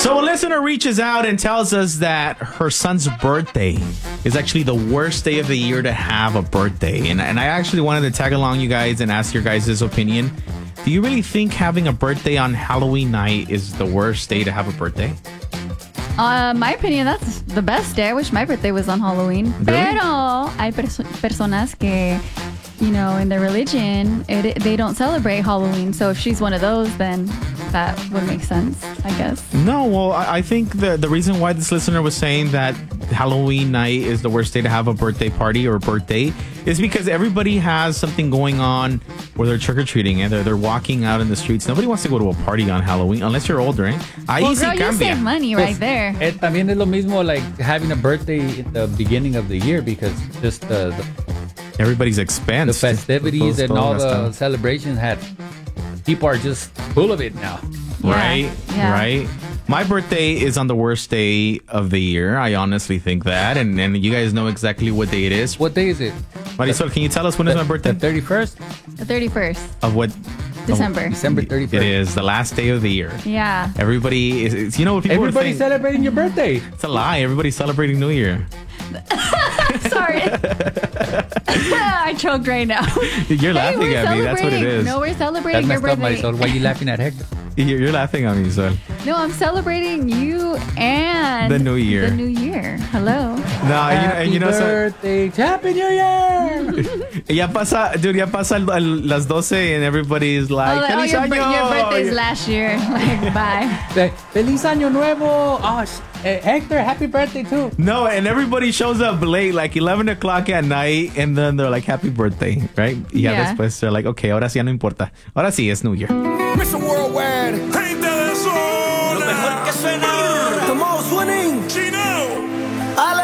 So a listener reaches out and tells us that her son's birthday is actually the worst day of the year to have a birthday. And I actually wanted to tag along you guys and ask your guys' opinion. Do you really think having a birthday on Halloween night is the worst day to have a birthday? My opinion, that's the best day. I wish my birthday was on Halloween. Really? Pero hay personas que, you know, in their religion, they don't celebrate Halloween. So if she's one of those, then that would make sense, I guess. No, well, I think the reason why this listener was saying that Halloween night is the worst day to have a birthday party or birthday is because everybody has something going on where they're trick-or-treating and they're walking out in the streets. Nobody wants to go to a party on Halloween unless you're older, eh? Ahí Well, sí girl, you cambia. save money right there. También es lo mismo like having a birthday at the beginning of the year because just the Everybody's expense. the festivities and all the celebrations people are just full of it now. Right, Yeah. right. My birthday is on the worst day of the year. I honestly think that. And you guys know exactly what day it is. What day is it? Marisol, can you tell us when is my birthday? The 31st? The 31st, Of what? December. December 31st. It is the last day of the year. Yeah. Everybody is, you know what people Everybody's think? celebrating your birthday. It's a lie. Everybody's celebrating New Year. Sorry. I choked right now. You're laughing we're at me. That's what it celebrating. is. No, we're celebrating That's your messed up, birthday. Marisol. Why are you laughing at Hector? You're laughing at me, so. No, I'm celebrating you and The new year. The new year. Hello. No, and you know, so, birthday. Happy New Year! ya pasa las 12 and everybody's like, Feliz your, año! your birthday's last year. Like, bye. Feliz Año Nuevo! Oh, Hector, happy birthday too. No, and everybody shows up late, like 11 o'clock at night, and then they're like, happy birthday, right? Yeah. Después they're like, okay, ahora sí ya no importa. Ahora sí es New Year. Mr. Worldwide, gente de sol, lo mejor que suena, the most winning, Chino.